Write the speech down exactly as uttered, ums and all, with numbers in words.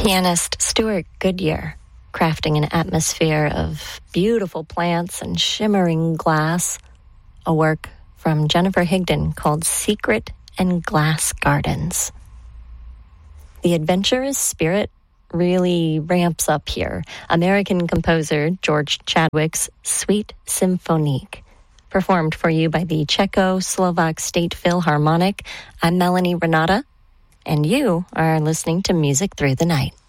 Pianist Stuart Goodyear, crafting an atmosphere of beautiful plants and shimmering glass, a work from Jennifer Higdon called Secret and Glass Gardens. The adventurous spirit really ramps up here. American composer George Chadwick's Suite Symphonique, performed for you by the Czechoslovak State Philharmonic. I'm Melanie Renata, and you are listening to Music Through the Night.